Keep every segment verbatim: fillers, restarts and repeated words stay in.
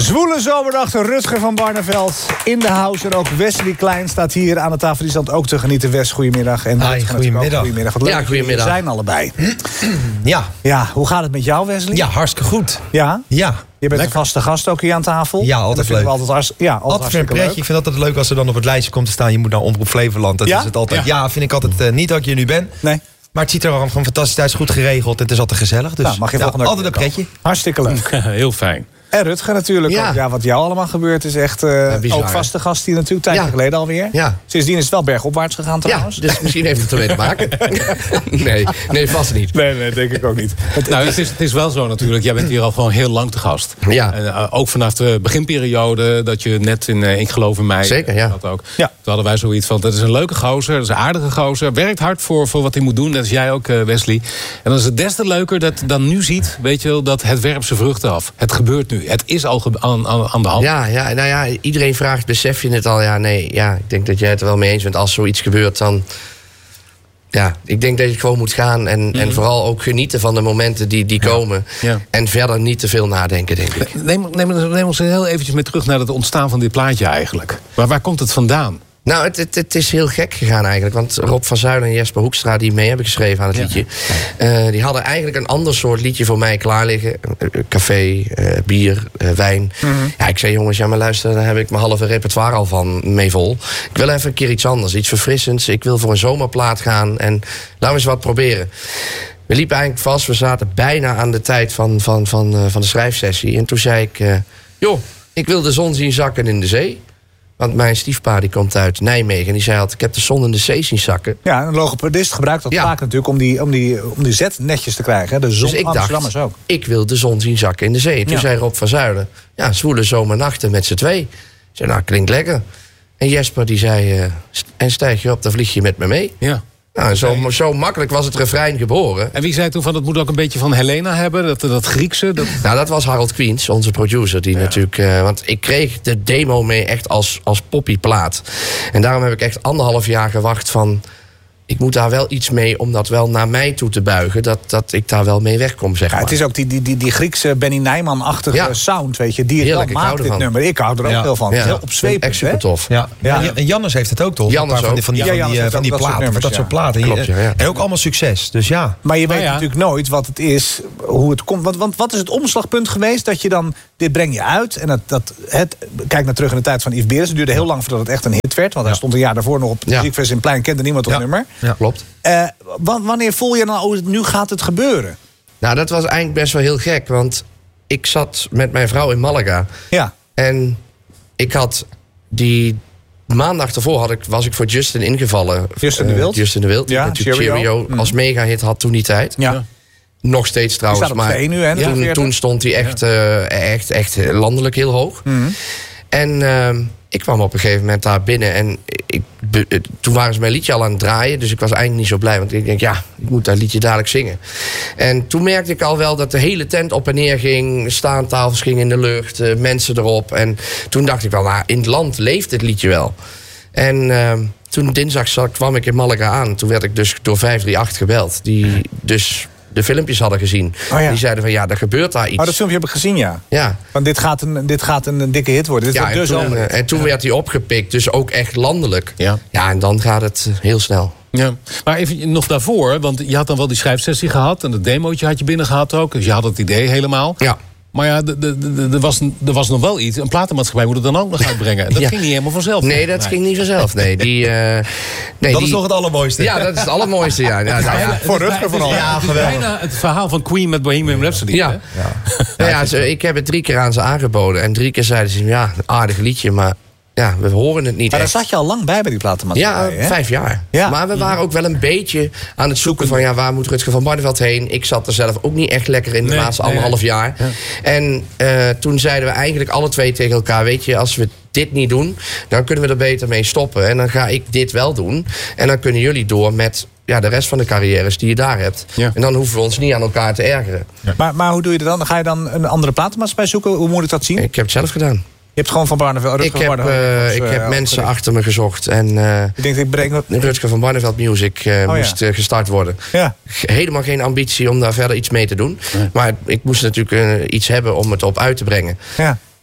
Zwoele zomerdag, Rutger van Barneveld in de house. En ook Wesley Klein staat hier aan de tafel. Die staat ook te genieten. Wes, goedemiddag. En Hi, goedemiddag. goedemiddag. Wat leuk ja, goedemiddag. We zijn allebei. Ja. Ja, hoe gaat het met jou, Wesley? Ja, hartstikke goed. Ja? Ja. Je bent Lekker. een vaste gast ook hier aan tafel. Ja, altijd leuk. Altijd, hartst- ja, altijd, Altijd weer een pretje. leuk. Ik vind het altijd leuk als er dan op het lijstje komt te staan. Je moet naar Omroep Flevoland. Dat Ja? is het altijd. Ja. Ja, vind ik altijd uh, niet dat ik hier nu ben. Nee. Maar het ziet er gewoon fantastisch uit. Goed geregeld. Het is altijd gezellig. Dus Nou, mag je ja, volgende altijd een keer pretje. Hartstikke leuk. Heel fijn. En Rutger natuurlijk. Ja. Ook. Ja, wat jou allemaal gebeurt is echt uh, Ja, bizar, ook vaste gast hier natuurlijk. Tijd Ja. geleden alweer. Ja. Sindsdien is het wel bergopwaarts gegaan Ja, trouwens. dus misschien heeft het ermee te maken. nee, nee, vast niet. Nee, nee, denk ik ook niet. Het, Nou, het is, het is wel zo natuurlijk. Jij bent hier al gewoon heel lang te gast. Ja. En, uh, ook vanaf de beginperiode dat je net in uh, Ik geloof in mij. Zeker, ja. Dat ook. Ja. Toen hadden wij zoiets van, dat is een leuke gozer. Dat is een aardige gozer. Werkt hard voor, voor wat hij moet doen. Dat is jij ook, uh, Wesley. En dan is het des te leuker dat je dan nu ziet, weet je wel, dat het werpt zijn vruchten af. Het gebeurt nu. Het is al ge- aan, aan, aan de hand. Ja, ja, nou ja, iedereen vraagt, besef je het al? Ja, nee, ja, ik denk dat jij het er wel mee eens bent. Als zoiets gebeurt, dan... Ja, ik denk dat je gewoon moet gaan en, Mhm. en vooral ook genieten van de momenten die, die komen. Ja. En verder niet te veel nadenken, denk ik. Neem, neem, neem ons heel eventjes mee terug naar het ontstaan van dit plaatje eigenlijk. Maar waar komt het vandaan? Nou, het, het, het is heel gek gegaan eigenlijk. Want Rob van Zuilen en Jesper Hoekstra, die mee hebben geschreven aan het Ja. liedje... Uh, die hadden eigenlijk een ander soort liedje voor mij klaar liggen. Uh, café, uh, bier, uh, wijn. Mm-hmm. Ja, ik zei, jongens, ja, maar luister, daar heb ik mijn halve repertoire al van mee vol. Ik wil even een keer iets anders, iets verfrissends. Ik wil voor een zomerplaat gaan en laten we eens wat proberen. We liepen eigenlijk vast, we zaten bijna aan de tijd van, van, van, uh, van de schrijfsessie. En toen zei ik, uh, joh, ik wil de zon zien zakken in de zee. Want mijn stiefpa die komt uit Nijmegen en die zei altijd, ik heb de zon in de zee zien zakken. Ja, een logopedist gebruikt dat Ja. vaak natuurlijk om die, om, die, om die zet netjes te krijgen. Hè. De zon Dus ik Amsterdammers dacht, ook. ik wil de zon zien zakken in de zee. Toen Ja. zei Rob van Zuilen, ja, zwoele zomernachten met z'n twee. Ik zei, nou, klinkt lekker. En Jesper die zei, uh, st- en stijg je op, dan vlieg je met me mee. Ja. Nou, zo, zo makkelijk was het refrein geboren. En wie zei toen van, dat moet ook een beetje van Helena hebben? Dat, dat Griekse? Dat... Nou, dat was Harold Queens, onze producer. Die natuurlijk, uh, want ik kreeg de demo mee echt als, als poppyplaat. En daarom heb ik echt anderhalf jaar gewacht van... ik moet daar wel iets mee om dat wel naar mij toe te buigen. Dat, dat ik daar wel mee wegkom, zeg Ja, maar. het is ook die, die, die, die Griekse Benny Nijman-achtige Ja. sound, weet je. Die het Heerlijk, dan ik hou maakt, dit ervan. nummer. Ik hou er ook Ja. heel van. Ja. Heel opzwepend, Echt super hè? tof. Ja. Ja. Ja. En Jannes heeft het ook toch? Jannes een paar van die, van die, ook. van Ja, die, Jannes eh, heeft van die ook dat soort platen. Van dat soort nummers, platen. Klopt, ja, ja. En ook allemaal succes. Dus ja. Maar je weet ja. natuurlijk nooit wat het is, hoe het komt. Want, want wat is het omslagpunt geweest dat je dan... dit breng je uit en dat, dat het... Kijk naar terug in de tijd van Yves Berends. Het duurde heel lang voordat het echt een hit werd. Want hij stond een jaar daarvoor nog op het Ja. muziekfest in Plein. Kende niemand dat Ja. nummer. Ja. Klopt. Uh, wa- wanneer voel je dan, oh, nu gaat het gebeuren? Nou, dat was eigenlijk best wel heel gek. Want ik zat met mijn vrouw in Malaga. Ja. En ik had die maandag daarvoor had ik, was ik voor Justin ingevallen. Justin de Uh, Wild? Justin de Wild. Die Ja, natuurlijk Cheerio. Cheerio Mm. als mega-hit had toen die tijd. Ja. Nog steeds trouwens. Die staat op maar twee nu, hè, toen, veertig. toen stond hij echt, uh, echt, echt landelijk heel hoog. Mm. En uh, ik kwam op een gegeven moment daar binnen. En ik, be, toen waren ze mijn liedje al aan het draaien. Dus ik was eigenlijk niet zo blij. Want ik denk, ja, ik moet dat liedje dadelijk zingen. En toen merkte ik al wel dat de hele tent op en neer ging. Staantafels gingen in de lucht. Uh, mensen erop. En toen dacht ik wel, nou, in het land leeft dit liedje wel. En uh, toen dinsdag zat, kwam ik in Malaga aan. Toen werd ik dus door vijf drie acht gebeld. Die dus de filmpjes hadden gezien. Oh ja. Die zeiden van, ja, er gebeurt daar iets. Oh, dat filmpje heb ik gezien, ja. Ja. Want dit gaat een, dit gaat een, een dikke hit worden. Dit Ja, wordt en dus toen, al. uh, en toen werd hij opgepikt, dus ook echt landelijk. Ja. Ja, en dan gaat het heel snel. Ja. Maar even nog daarvoor, want je had dan wel die schrijfsessie gehad... en dat demootje had je binnen gehad ook, dus je had het idee helemaal. Ja. Maar ja, de- de- de- er was, er was nog wel iets. Een platenmaatschappij moet het dan ook nog uitbrengen. Dat Ja. ging niet helemaal vanzelf. Nee, dat ging niet vanzelf. Nee, die, uh, nee, Dat die, is toch het allermooiste. Ja, dat is het allermooiste. Ja, ja, nou, ja. Voor Rutger vooral. Ja, Ja, het is geweldig. bijna het verhaal van Queen met Bohemian Rhapsody. Ja. hè? Nou ja, ze, ik heb het drie keer aan ze aangeboden. En drie keer zeiden ze, ja, een aardig liedje, maar ja, we horen het niet Maar daar echt. zat je al lang bij bij die platenmaatschappij, Ja, hè? vijf jaar. Ja. Maar we waren ook wel een beetje aan het zoeken van... ja, waar moet Rutger van Barneveld heen? Ik zat er zelf ook niet echt lekker in de Nee, laatste nee, anderhalf nee. jaar. En uh, toen zeiden we eigenlijk alle twee tegen elkaar... weet je, als we dit niet doen, dan kunnen we er beter mee stoppen. En dan ga ik dit wel doen. En dan kunnen jullie door met... ja, de rest van de carrières die je daar hebt. Ja. En dan hoeven we ons niet aan elkaar te ergeren. Maar, maar hoe doe je dat dan? Ga je dan een andere platenmaatschappij zoeken? Hoe moet ik dat zien? Ik heb het zelf gedaan. Je hebt gewoon van Barneveld... Ik Rutger heb, Barneveld, uh, dus, ik uh, heb uh, mensen opgericht. achter me gezocht. En uh, Ik denk, ik breng dat... Rutger van Barneveld Music uh, ja. moest uh, gestart worden. Ja. Helemaal geen ambitie om daar verder iets mee te doen. Nee. Maar ik moest natuurlijk uh, iets hebben om het op uit te brengen. Ja.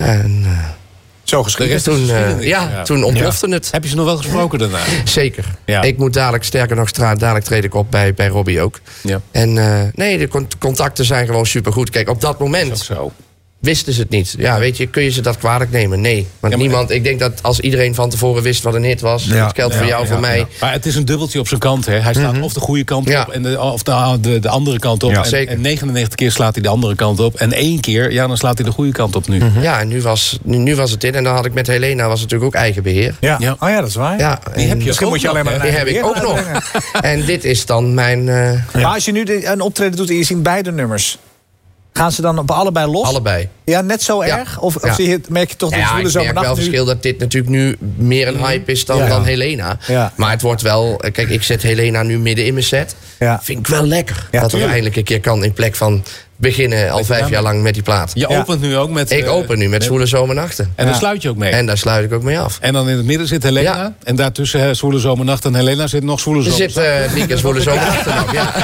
En uh, zo geschreven. Toen, uh, ja, ja, toen ontplofte ja. het. Heb je ze nog wel gesproken daarna? Zeker. Ja. Ik moet dadelijk, sterker nog, stra- dadelijk treed ik op bij, bij Robbie ook. Ja. En uh, nee, de con- contacten zijn gewoon supergoed. Kijk, op dat moment... Dat is ook zo. Wisten ze het niet. Ja, weet je, kun je ze dat kwalijk nemen? Nee. Want ja, niemand, ik denk dat als iedereen van tevoren wist wat een hit was... Ja. Het geldt ja, voor jou, ja, voor ja, mij. Ja. Maar het is een dubbeltje op zijn kant. Hè. Hij staat mm-hmm. of de goede kant ja. op en de, of de, de, de andere kant op. Ja, en, en negenennegentig keer slaat hij de andere kant op. En één keer, ja, dan slaat hij de goede kant op nu. Mm-hmm. Ja, en nu was, nu, nu was het in. En dan had ik met Helena, was het natuurlijk ook eigen beheer. Ja. Ja. Oh ja, dat is waar. Ja, die heb je Misschien moet je alleen maar Die heb ik ook nog. En dit is dan mijn... Uh, maar als je nu de, een optreden doet en je ziet beide nummers... Gaan ze dan op allebei los? Allebei. Ja, net zo erg? Ja. Of, of ja. zie je, merk je toch dat ja, Zwoele Zomernacht... Ik merk wel verschil dat dit natuurlijk nu meer een hype is dan, ja. dan Helena. Ja. Maar het wordt wel... Kijk, ik zet Helena nu midden in mijn set. Ja. Vind ik wel lekker. Ja, dat het eindelijk een keer kan in plek van... beginnen al vijf jaar lang met die plaat. Je ja. opent nu ook met... Ik uh, open nu met Zwoele Zomernachten. En ja. daar sluit je ook mee. En daar sluit ik ook mee af. En dan in het midden zit Helena. Ja. En daartussen uh, Zwoele Zomernacht en Helena zit nog Zwoele Zomernacht. Er zit uh, Lieke Zwoele Zomernachten nog, ja.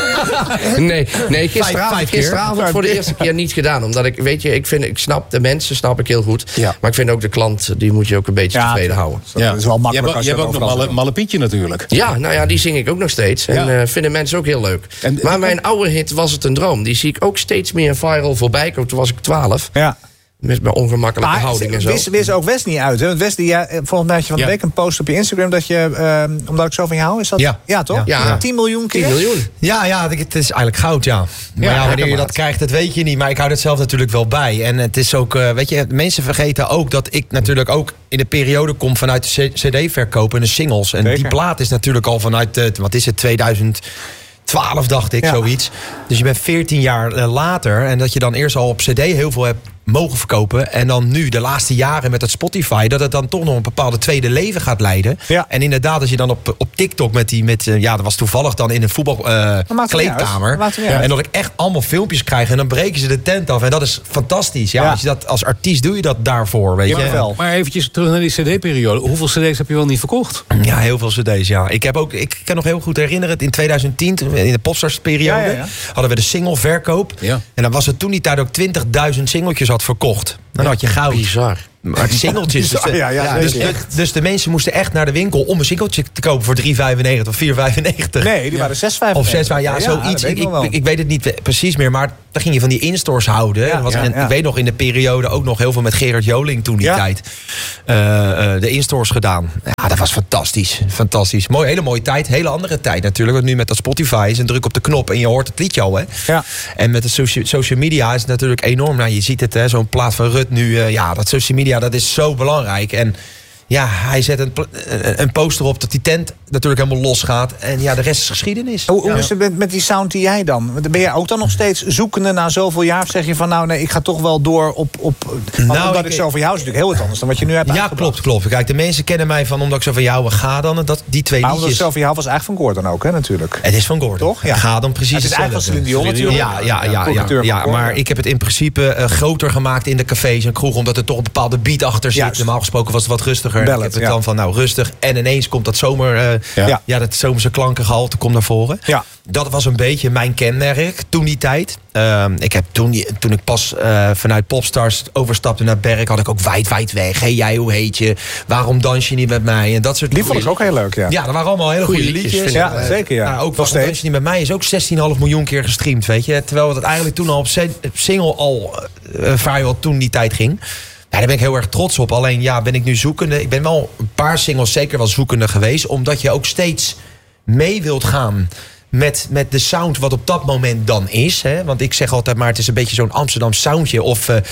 Nee, nee gisteravond, vijf, vijf gisteravond voor de eerste keer niet gedaan. Omdat ik, weet je, ik, vind, ik snap de mensen, snap ik heel goed. Ja. Maar ik vind ook de klant, die moet je ook een beetje ja, tevreden houden. Dat ja. is wel makkelijk. Je, als je, je hebt ook nog Malle, Malle Pietje natuurlijk. Ja, nou ja, die zing ik ook nog steeds. En ja. uh, vinden mensen ook heel leuk. En, maar en, mijn oude hit Was het een droom. Die zie ik ook steeds meer viral voorbij komen. Toen was ik twaalf. Ja. Met mijn ongemakkelijke maar, houding en zo. Wist, wist ook Wes niet uit. Hè? Want Wes, die, ja, volgens mij had je van de ja. week een post op je Instagram... dat je, uh, omdat ik zo van je hou, is dat? Ja, ja toch? Ja. Ja. tien miljoen keer? tien miljoen. Ja, ja, het is eigenlijk goud, ja. Maar ja, ja wanneer je dat krijgt, dat weet je niet. Maar ik hou het zelf natuurlijk wel bij. En het is ook, uh, weet je, mensen vergeten ook... dat ik natuurlijk ook in de periode kom vanuit de cd-verkoop en de singles. En Zeker. die plaat is natuurlijk al vanuit, uh, wat is het, tweeduizend twaalf dacht ik, ja. zoiets. Dus je bent veertien jaar uh, later... en dat je dan eerst al op cd heel veel hebt mogen verkopen... en dan nu, de laatste jaren met het Spotify... dat het dan toch nog een bepaalde tweede leven gaat leiden. Ja. En inderdaad, als je dan op, op TikTok met die... met uh, ja, dat was toevallig dan in een voetbalkleedkamer... Uh, en dat ik echt allemaal filmpjes krijg... en dan breken ze de tent af. En dat is fantastisch. Ja, ja. Als, je dat, als artiest doe je dat daarvoor, weet ja, je. Wel. Maar eventjes terug naar die cd-periode. Hoeveel cd's heb je wel niet verkocht? Ja, heel veel cd's, ja. Ik, heb ook, ik kan nog heel goed herinneren... in twintig tien, in de Popstars-periode... Ja, ja, ja. hadden we de single-verkoop. Ja. En dan was het toen die tijd ook twintigduizend singeltjes had verkocht. Dan had je goud. Bizar. Maar die singeltjes. Dus de, ja, ja, ja, dus, de, dus de mensen moesten echt naar de winkel om een singeltje te kopen voor drie vijfennegentig of vier vijfennegentig. Nee, die ja. waren zes vijfennegentig. Of zes, ja, ja zoiets. Ja, ik, ik, ik, ik weet het niet precies meer, maar dan ging je van die instores houden. Ja, was ja, en, ja. Ik weet nog in de periode ook nog heel veel met Gerard Joling toen die ja. tijd. Uh, uh, de instores gedaan. Ja, dat was fantastisch. Fantastisch. Mooi, hele mooie tijd. Hele andere tijd natuurlijk. Want nu met dat Spotify is een druk op de knop en je hoort het liedje al. Hè? Ja. En met de socia- social media is het natuurlijk enorm. Nou, je ziet het, hè, zo'n plaat van Rut nu. Uh, ja, dat social media, dat is zo belangrijk. Belangrijk. En ja, hij zet een, een poster op dat die tent natuurlijk helemaal losgaat. En ja, de rest is geschiedenis. Hoe, hoe ja. is het met, met die sound die jij dan? Ben jij ook dan nog steeds zoekende na zoveel jaar? Of zeg je van nou nee, ik ga toch wel door op... op nou, omdat ik, ik zo van jou is natuurlijk heel wat anders dan wat je nu hebt ja, uitgebracht. klopt, klopt. Kijk, de mensen kennen mij van omdat ik zo van jou ga dan. Dat, die twee maar liedjes. Omdat zo van jou was eigenlijk van Gordon ook, hè, natuurlijk. Het is van Gordon. Toch? Ja. Ga dan precies het is eigenlijk van Celine Dion natuurlijk. Ja, ja, ja, ja, ja, ja, maar ik heb het in principe uh, groter gemaakt in de cafés en kroeg. Omdat er toch een bepaalde beat achter zit. Juist. Normaal gesproken was het wat rustiger. Ballet, ik heb het ja. dan van nou rustig. En ineens komt dat zomer, uh, ja. ja, dat zomerse klankengehalte komt naar voren. Ja. Dat was een beetje mijn kenmerk toen die tijd. Uh, ik heb toen, toen ik pas uh, vanuit Popstars overstapte naar Berk, had ik ook wijd, wijd weg. Hé hey, jij, hoe heet je? Waarom dans je niet met mij? En dat soort die vond ik ook heel leuk, ja. Ja, dat waren allemaal hele goede liedjes. liedjes. Ja, uh, zeker, ja. Nou, ook Waarom dans je niet met mij is ook zestien komma vijf miljoen keer gestreamd, weet je. Terwijl we dat eigenlijk toen al op single al uh, viral toen die tijd ging. Ja, daar ben ik heel erg trots op. Alleen ja, ben ik nu zoekende. Ik ben wel een paar singles zeker wel zoekende geweest. Omdat je ook steeds mee wilt gaan met, met de sound wat op dat moment dan is. Hè? Want ik zeg altijd maar, het is een beetje zo'n Amsterdam soundje. Of uh, uh,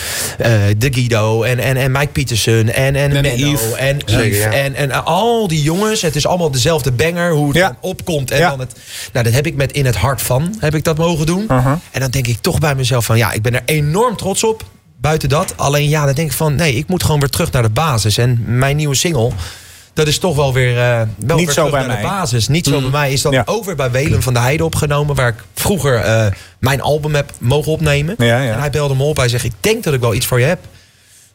de Guido en, en, en Mike Pietersen en, en Menno Yves. En, Yves, ja. en, en al die jongens. Het is allemaal dezelfde banger. Hoe het ja. dan opkomt. En ja. dan het, nou, dat heb ik met In het Hart van. Heb ik dat mogen doen. Uh-huh. En dan denk ik toch bij mezelf van ja, ik ben er enorm trots op. Buiten dat. Alleen ja, dan denk ik van nee, ik moet gewoon weer terug naar de basis. En mijn nieuwe single, dat is toch wel weer, uh, wel Niet weer zo terug bij naar mij. de basis. Niet zo mm. bij mij. Is dan ja. over bij Welen van de Heide opgenomen. Waar ik vroeger uh, mijn album heb mogen opnemen. Ja, ja. En hij belde me op. Hij zegt, ik denk dat ik wel iets voor je heb.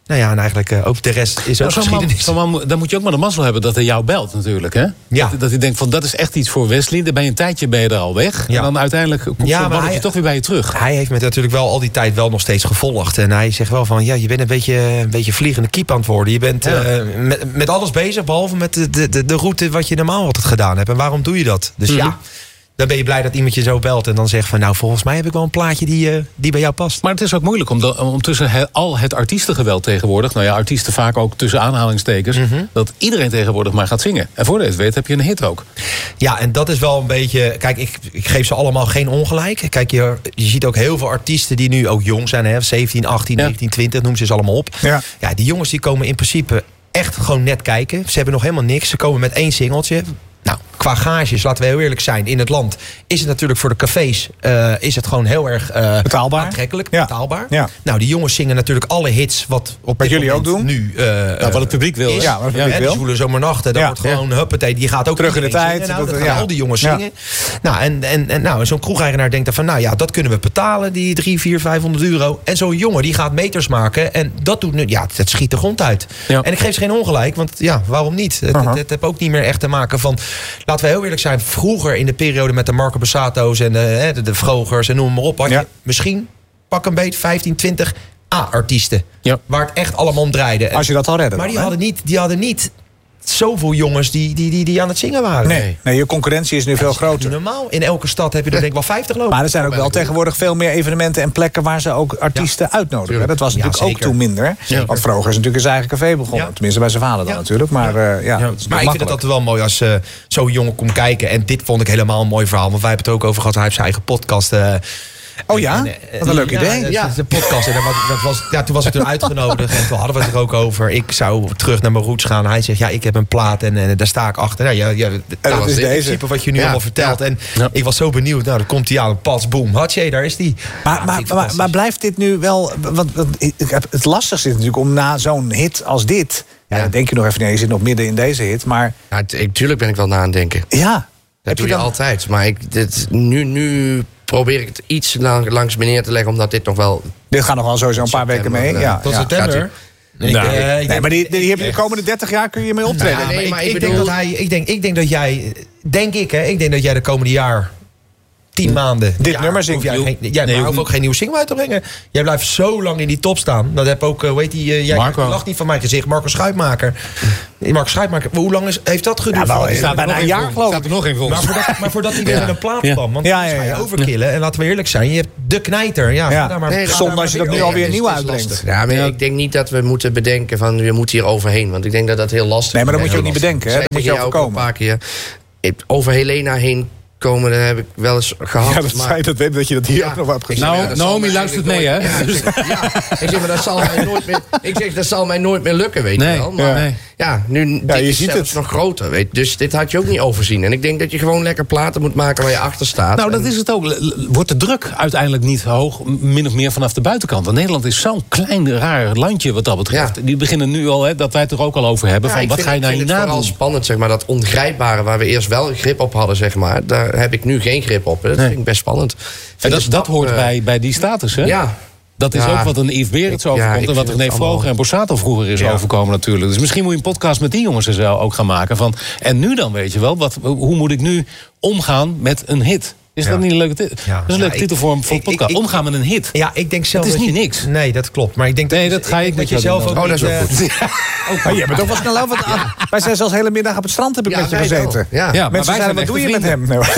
Nou ja, en eigenlijk uh, ook de rest is ook nou, geschiedenis. Man, man, dan moet je ook maar de mazzel hebben dat hij jou belt natuurlijk. Hè? Ja. Dat, dat hij denkt van dat is echt iets voor Wesley. Dan ben je een tijdje ben je er al weg. Ja. En dan uiteindelijk komt ja, zo'n balletje toch weer bij je terug. Hij heeft me natuurlijk wel al die tijd wel nog steeds gevolgd. En hij zegt wel van, ja, je bent een beetje, een beetje vliegende kiep aan het worden. Je bent ja. uh, met, met alles bezig, behalve met de, de, de route wat je normaal altijd gedaan hebt. En waarom doe je dat? Dus mm-hmm. ja... Dan ben je blij dat iemand je zo belt en dan zegt van... nou, volgens mij heb ik wel een plaatje die, uh, die bij jou past. Maar het is ook moeilijk om, de, om tussen he, al het artiestengeweld tegenwoordig... nou ja, artiesten vaak ook tussen aanhalingstekens... Mm-hmm. dat iedereen tegenwoordig maar gaat zingen. En voor deze weet heb je een hit ook. Ja, en dat is wel een beetje... Kijk, ik, ik geef ze allemaal geen ongelijk. Kijk, je, je ziet ook heel veel artiesten die nu ook jong zijn. Hè, zeventien, achttien, ja. negentien, twintig, noem ze ze allemaal op. Ja. ja, die jongens die komen in principe echt gewoon net kijken. Ze hebben nog helemaal niks. Ze komen met één singeltje... Nou, qua gages, laten we heel eerlijk zijn, in het land is het natuurlijk voor de cafés uh, is het gewoon heel erg uh, betaalbaar. aantrekkelijk, ja. betaalbaar. Ja. Nou, die jongens zingen natuurlijk alle hits wat op wat dit jullie ook doen. Nu, uh, nou, wat het publiek wil. Is. Ja, wat het publiek ja, wil. De Zwoele Zomernachten, dat ja. wordt gewoon ja. huppatee, die gaat ook terug in de tijd. Nou, dat, dat gaan ja. al die jongens ja. zingen. Nou, en, en, en nou, zo'n kroegeigenaar denkt dan van, nou ja, dat kunnen we betalen, die drie, vier, vijfhonderd euro. En zo'n jongen die gaat meters maken en dat doet nu, ja, het schiet de grond uit. Ja. En ik geef ze geen ongelijk, want ja, waarom niet? Het, uh-huh. het, het heeft ook niet meer echt te maken van, laten we heel eerlijk zijn, vroeger in de periode met de Marco Bassato's en de, de, de Vrogers en noem maar op, had ja. je misschien pak een beet vijftien, twintig A-artiesten. Ja. Waar het echt allemaal om draaide. Als je dat al redde. Maar die, dan, hadden niet, die hadden niet zoveel jongens die, die, die, die aan het zingen waren. Nee, nee, je concurrentie is nu veel groter. Normaal. In elke stad heb je er denk ik wel vijftig lopen. Maar er zijn ook wel tegenwoordig veel meer evenementen en plekken waar ze ook artiesten ja. uitnodigen. Dat was natuurlijk ja, ook toen minder. Zeker. Want Vroger is natuurlijk zijn eigen café begonnen. Ja. Tenminste bij zijn vader dan ja. natuurlijk. Maar, uh, ja, ja. maar ik vind het altijd wel mooi als uh, zo'n jongen komt kijken. En dit vond ik helemaal een mooi verhaal. Want wij hebben het ook over gehad. Hij heeft zijn eigen podcast. Uh, Oh ja? En, uh, Wat een leuk ja, idee. Ja, de podcast. En dat was, ja, toen was ik toen uitgenodigd. En toen hadden we het er ook over. Ik zou terug naar mijn roots gaan. Hij zegt, ja, ik heb een plaat en, en daar sta ik achter. Nou, ja, ja, dat, dat was is in principe wat je nu ja. allemaal vertelt. Ja. En ja. ik was zo benieuwd. Nou, dan komt hij aan. Pas, boom. Hatje, daar is die. Maar, ja, maar, maar, maar blijft dit nu wel... Want, want het lastigste is natuurlijk om na zo'n hit als dit... Ja, ja. dan denk je nog even, nee, je zit nog midden in deze hit. Maar... Ja, tuurlijk ben ik wel na aan het denken. Ja. Dat heb doe je je dan... altijd. Maar ik, dit, nu... nu probeer ik het iets lang, langs me neer te leggen, omdat dit nog wel... Dit gaat nog wel sowieso een paar weken mee. Ja, tot ja. september. Nee, nou, nee, nee, nee, maar die, die heb je de komende dertig jaar kun je mee optreden. Nou, nee, maar ik, ik, bedoel... denk dat hij, ik, denk, ik denk dat jij... Denk ik, hè? Ik denk dat jij de komende jaar... Tien maanden. Dit ja, nummer zingt. Jij, geen, jij nee, hoeft ook geen nieuwe single uit te brengen. Jij blijft zo lang in die top staan. Dat heb ook, uh, hoe heet die, uh, jij Marco. lacht niet van mijn gezicht. Marco Schuitmaker. Marco Schuitmaker. Hoe lang is, heeft dat geduurd? Ja, hij staat bijna een jaar geloof ik. Staat er nog een maar voordat, maar voordat hij weer ja. met een plaat kwam. Want ja, ja, dan ga je ja. overkillen. En laten we eerlijk zijn. Je hebt de knijter. Ja, ja. Daar maar, nee, zonder als je dat nu alweer nieuw uitbrengt. Ja, maar ja. ik denk niet dat we moeten bedenken van we moeten hier overheen. Want ik denk dat dat heel lastig is. Nee, maar dat moet je ook niet bedenken. Dat moet je overkomen. Een paar keer over Helena heen komen, dat heb ik wel eens gehad. Ja, dat maar... zei dat weet dat je dat hier ja, ook nog hebt gezien. Nou, ja, Naomi luistert mee, hè? Ja, ik zeg, ja, ik zeg, maar dat zal mij nooit meer... Ik zeg, dat zal mij nooit meer lukken, weet nee, je wel. Maar ja, nee. ja, nu ja, dit je is ziet zelfs het. nog groter, weet je. Dus dit had je ook niet overzien. En ik denk dat je gewoon lekker platen moet maken waar je achter staat. Nou, dat en... is het ook. Wordt de druk uiteindelijk niet hoog, min of meer vanaf de buitenkant? Want Nederland is zo'n klein, raar landje wat dat betreft. Ja. Die beginnen nu al, hè, dat wij het er ook al over hebben. Ja, van, wat vind, ga je nou hierna doen? Het is vooral spannend, zeg maar, dat ongrijpbare waar we eerst wel grip op hadden, zeg maar. Daar heb ik nu geen grip op. Dat nee. vind ik best spannend. En dat, stap, dat hoort uh, bij, bij die status, hè? Ja. Dat is ja, ook wat een Yves Berends overkomt. Ja, en wat René Vroger en Borsato vroeger is ja. overkomen natuurlijk. Dus misschien moet je een podcast met die jongens er zo ook gaan maken. Van, en nu dan, weet je wel, wat, hoe moet ik nu omgaan met een hit? Is ja. dat niet een leuke titel? Ja. Dat is een leuke ja, titel voor, voor een podcast. Ik, ik, Omgaan met een hit. Ja, ik denk zelf. Het is niet je, niks. Nee, dat klopt. Maar ik denk dat, nee, dat ga ik, ik dat je zelf ook. Oh, dat is wel goed. Oh, je bent ook wel snel over. Ja. Wij zijn zelfs hele middag op het strand heb ik ja, met je gezeten. Ja. Ja, mensen zeiden, wat doe je met hem? Nee, ja,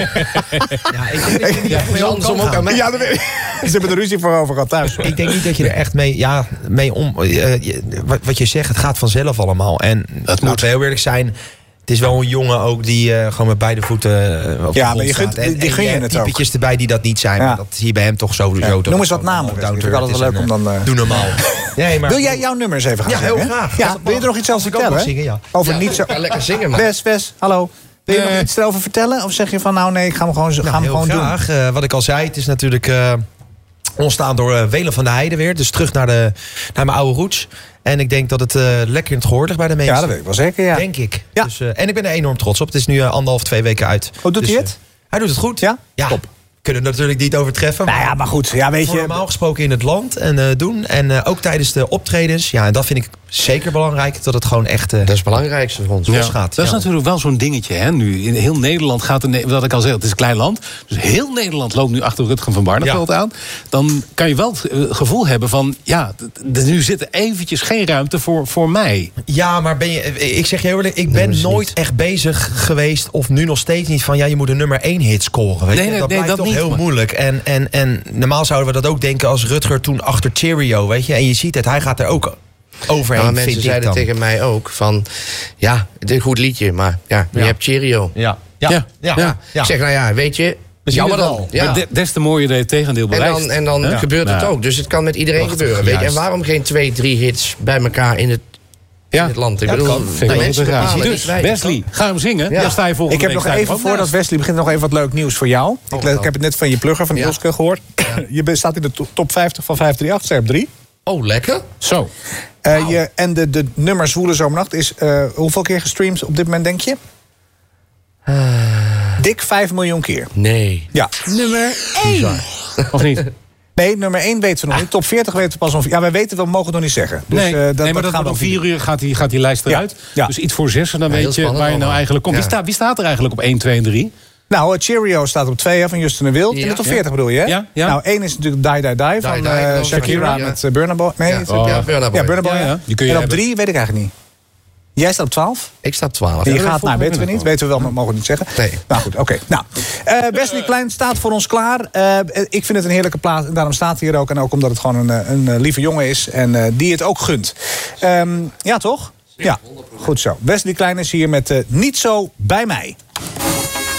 ik denk dat je niet echt mee andersom ook aan mij. Ja, ze hebben er ruzie voor over gehad thuis. Ik denk niet dat je er echt mee, ja, mee om... Uh, wat, wat je zegt, het gaat vanzelf allemaal. En dat moet heel eerlijk zijn... Het is wel een jongen ook die uh, gewoon met beide voeten uh, op ja, de maar je grond gunt, staat. En, die gun je en, het uh, ook. typetjes erbij die dat niet zijn. Ja. Maar dat zie je bij hem toch sowieso. Ja. Noem eens wat namen. Dat vind ik altijd wel leuk om dan... Uh... Doe normaal. Nee, maar... Wil jij jouw nummers even gaan ja, zingen? Ja, heel graag. Ja, wil je er nog iets over vertellen? Zingen, ja. Over ja, niet zo... lekker zingen, man. Wes, Wes, hallo. Wil je uh, nog iets erover vertellen? Of zeg je van nou nee, ik ga hem gewoon, nou, ga hem gewoon graag. doen? Uh, wat ik al zei, het is natuurlijk... Uh, ontstaan door uh, Welen van de Heide weer. Dus terug naar, de, naar mijn oude roots. En ik denk dat het uh, lekker in het gehoor ligt bij de mensen. Ja, dat weet ik wel zeker, ja. Denk ik. Ja. Dus, uh, en ik ben er enorm trots op. Het is nu uh, anderhalf, twee weken uit. Oh, doet dus, hij het? Uh, hij doet het goed. Ja? Ja. Top. kunnen het natuurlijk niet overtreffen. Nou ja, maar goed. Ja, weet je, normaal gesproken in het land en uh, doen. En uh, ook tijdens de optredens. Ja, en dat vind ik zeker belangrijk. Dat het gewoon echt uh, dat is het belangrijkste voor ons. Ja, gaat. dat is ja. natuurlijk wel zo'n dingetje. Hè? Nu, in heel Nederland gaat er, wat ik al zei, het is een klein land. Dus heel Nederland loopt nu achter Rutger van Barneveld ja. aan. Dan kan je wel het gevoel hebben van, ja, nu zit er eventjes geen ruimte voor, voor mij. Ja, maar ben je, ik zeg je heel eerlijk, ik ben nee, nooit niet. echt bezig geweest, of nu nog steeds niet, van ja, je moet een nummer één hit scoren. Weet nee, je? nee, dat nee, blijft dat toch niet, heel maar... moeilijk. En, en, en normaal zouden we dat ook denken als Rutger toen achter Cheerio, weet je. En je ziet het, hij gaat er ook overheen. Maar mensen zeiden tegen mij ook van, ja, het is een goed liedje, maar ja, je ja. hebt Cheerio. Ja. Ja. Ja. Ja. Ja. Ja. Ik zeg, nou ja, weet je, jammer dan. Ja. De, des te mooier dat je het tegendeel bewijst. En dan, en dan ja. gebeurt het ja. ook. Dus het kan met iedereen Prachtig, gebeuren. Weet je? En waarom geen twee, drie hits bij elkaar in het, ja. in het land? Ik ja, bedoel, de mensen bepalen. Dus Wesley, ga hem zingen. Ja. Ja, sta je volgende ik heb nog even, voordat Wesley begint, nog even wat leuk nieuws voor jou. Oh, ik, ik heb het net van je plugger, van ja. Ilske, gehoord. Ja. Je staat in de top vijftig van vijf drie acht, scherp drie. Oh, lekker. Zo. Uh, wow. je, en de, de nummer Zwoele Zomernacht is uh, hoeveel keer gestreamd op dit moment, denk je? Uh, Dik vijf miljoen keer. Nee. Ja. Nummer één. Of niet? Nee, nummer één weten we nog niet. Top veertig weten we pas om... Ja, wij weten, we mogen het nog niet zeggen. Dus, nee, uh, dat, nee, maar dat, dat gaat om vier uur gaat die, gaat die lijst eruit. Ja. Ja. Dus iets voor zes, en dan ja, weet je waar je nou eigenlijk komt. Ja. Wie, staat, wie staat er eigenlijk op één, twee en drie? Nou, Cheerio staat op twee van Justin de Wild. Ja. In de top veertig bedoel je, hè? Ja, ja. Nou, één is natuurlijk Die Die Die van die, uh, Shakira ja. met uh, Burna Boy. Nee, ja, oh. ja, Burna Boy. Ja, Burna Boy. Ja, ja. Die kun je en op hebben. drie weet ik eigenlijk niet. Jij staat op twaalf? Ik sta op twaalf. En je gaat, nou, weten we niet. Weten we wel, maar mogen we niet zeggen. Nee. Nou goed, oké. Okay. Nou, uh, Wesley Klein staat voor ons klaar. Uh, ik vind het een heerlijke plaat. En daarom staat hij hier ook. En ook omdat het gewoon een, een, een lieve jongen is. En uh, die het ook gunt. Um, ja, toch? Ja, goed zo. Wesley Klein is hier met uh, Niet Zo Bij Mij.